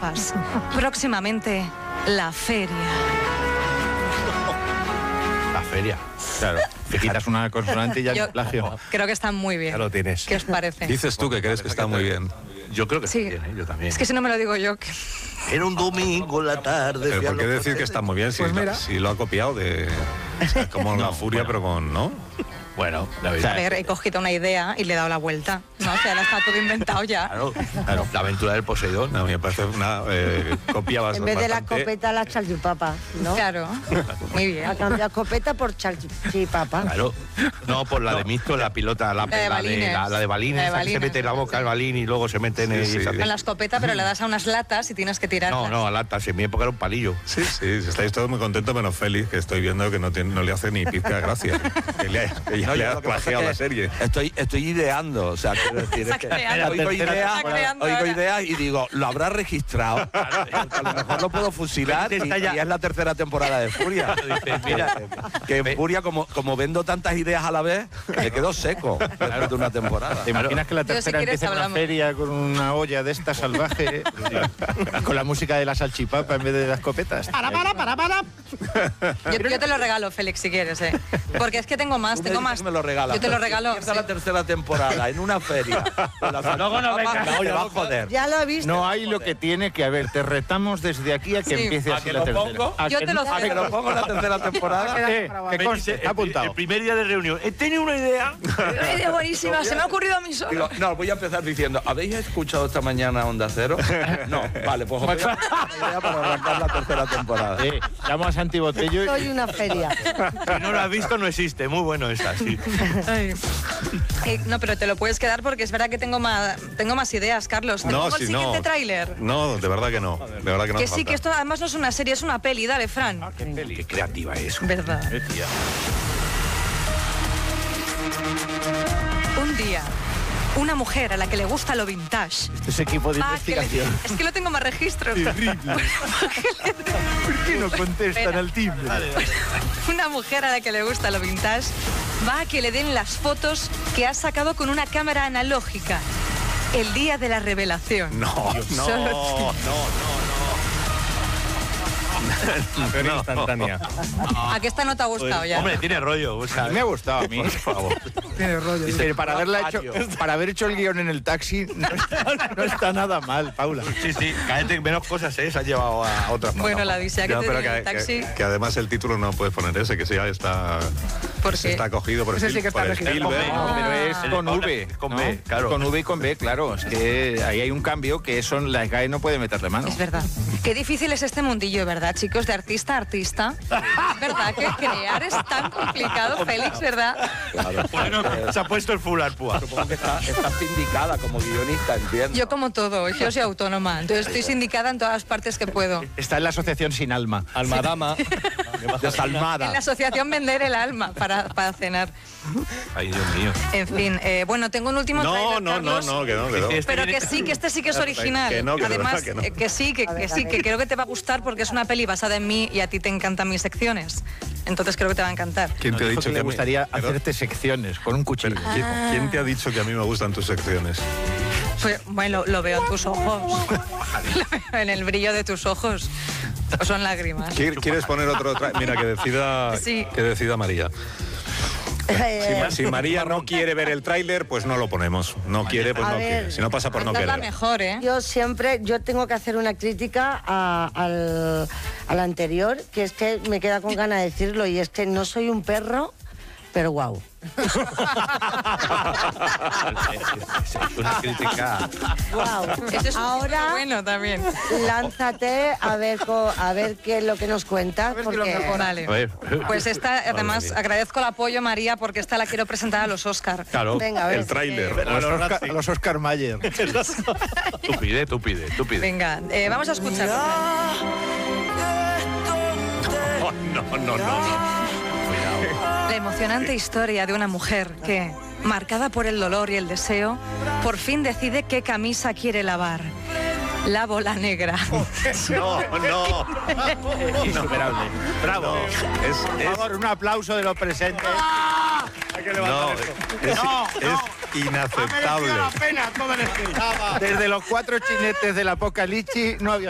papas. Próximamente, la feria. La feria. Claro, te quitas una consonante y ya es plagio. Creo que está muy bien. Ya lo tienes. ¿Qué os parece? Dices tú que crees que está muy bien. Yo creo que Sí. está bien, yo también. Es que si no me lo digo yo... Era un domingo en la tarde. Pero fui a ¿por qué los decir que está muy bien si, Pues mira. si lo ha copiado de... o sea, como la furia, pero con... ¿no? Bueno, la A verdad. ver, he cogido una idea y le he dado la vuelta. No, o sea, ahora está todo inventado ya. Claro, claro. La aventura del Poseidón. No, a mí me parece una copia En bastante... vez de la escopeta, la salchipapa, ¿no? Claro, muy Ha bien. cambiado escopeta por salchipapa. Claro. No, por la de Misto, la pilota, la de balines. la de balines, La de esa que se balines. mete en la boca el balín y luego se mete en el... Sí, sí. y se hace- Con la escopeta, pero le das a unas latas y tienes que tirarlas. No, a latas. En mi época era un palillo. Sí, sí, estáis todos muy contentos menos Félix, que estoy viendo que no le hace ni pizca de gracia. Que ya No, le yo ha lo que pasa plagiado es la que serie. Estoy ideando, o sea, quiero decir, es que Está creando. oigo ideas, Está creando oigo ahora. ideas y digo, lo habrá registrado. A lo mejor lo puedo fusilar y es la tercera temporada de Furia. Mira, que en Furia, como vendo tantas ideas a la vez, me quedo seco después de una temporada. ¿Te imaginas que la Yo, si tercera quieres, empieza en una hablamos. feria con una olla de esta salvaje, con la música de la salchipapa en vez de las escopetas? Yo te lo regalo, Félix, si quieres, ¿eh? Porque es que tengo más, Tú me tengo dices más. que me lo regalas. Yo te lo Pero si regalo. empieza sí. la tercera temporada en una feria. Con la salchipapa, me va a joder. Ya lo he visto. No hay lo que tiene que haber. Te retamos desde aquí a que Sí. empiece ¿A así que la lo tercera. pongo? ¿A Yo que te lo no? ¿A que lo pongo en la tercera temporada? Que conste, está apuntado. El primer día de reunión. He tenido una idea. Una idea buenísima, se me ha ocurrido a mí solo. Digo, no, voy a empezar diciendo, ¿habéis escuchado esta mañana Onda Cero? No, vale, pues os voy a dar una idea para arrancar la tercera temporada. Sí, llamo a Santi Botello Soy una feria. Si no lo has visto, no existe. Muy bueno esa, sí. No, pero te lo puedes quedar porque es verdad que tengo más ideas, Carlos. ¿Te No, pongo el si siguiente no. tráiler? No, de verdad que no. De verdad que no Que hace sí, falta. que esto además no es una serie, es una peli. Dale, Fran. Qué creativa es. Verdad. Un día, una mujer a la que le gusta lo vintage. ese equipo de va a que le- investigación. es que lo tengo más registros. ¿Por qué no contestan al timbre? Una mujer a la que le gusta lo vintage va a que le den las fotos que ha sacado con una cámara analógica. El día de la revelación. No, no, Solo- no, no. Instantánea. ¿A qué esta no te ha gustado ya? Hombre, tiene rollo. O sea, Me ha gustado a mí. por favor. Dice, para haber hecho el guión en el taxi no está nada mal, Paula. Sí, sí. Cállate, menos cosas, ¿eh? Se ha llevado a otras. Bueno, la odisea que No, te pero dio el taxi. que además el título no puedes poner ese, que sí ya está... ¿Por se qué? está cogido por, Ese sí que está por registrado. Spielberg. No, pero es El con con- V. con ¿no? B, claro. Con V y con B, claro. Es que ahí hay un cambio que son la SGAE no puede meterle mano. Es verdad. Qué difícil es este mundillo, ¿verdad, chicos? De artista a artista. Es verdad que crear es tan complicado, Félix, ¿verdad? Bueno, se ha puesto el full arpúa. Supongo que está sindicada como guionista, entiendo. Yo como todo, yo soy autónoma, entonces estoy sindicada en todas las partes que puedo. Está en la asociación Sin Alma. Almadama, En desalmada. la asociación Vender el Alma para cenar. Ay, Dios mío. En fin, bueno, tengo un último No, tráiler, no, no, Carlos, no, que no, que no. Pero que sí, que este sí que es original. Que no, que de Además, verdad que no. que sí, que sí, que creo que te va a gustar porque es una peli basada en mí y a ti te encantan mis secciones. Entonces creo que te va a encantar. ¿Quién te ha Dijo dicho que le a mí- gustaría Perdón, hacerte secciones con un cuchillo. pero ¿quién te ha dicho que a mí me gustan tus secciones? Pues, bueno, lo veo en tus ojos. Lo veo en el brillo de tus ojos. O son lágrimas. ¿Quieres poner otro? Mira, Sí. que decida María. Si María no quiere ver el tráiler, pues no lo ponemos. No quiere, pues A no ver, quiere. Si no pasa por no Esta es la querer. mejor, ¿eh? Yo tengo que hacer una crítica al anterior, que es que me queda con ganas de decirlo, y es que no soy un perro, pero guau. Es una crítica. Guau. Ese es un Ahora bueno también. lánzate a ver qué es lo que nos cuentas, porque Vale. A ver. Pues esta, además, agradezco el apoyo, María, porque esta la quiero presentar a los Oscar. Claro. venga, a ver. El tráiler. A los Oscar Mayer. Tú pide. Venga, vamos a escucharlo. No. La emocionante historia de una mujer que, marcada por el dolor y el deseo, por fin decide qué camisa quiere lavar. La bola negra. No. Insuperable. Bravo. Por favor, un aplauso de los presentes. Es inaceptable. Desde los 4 chinetes del Apocalipsis no había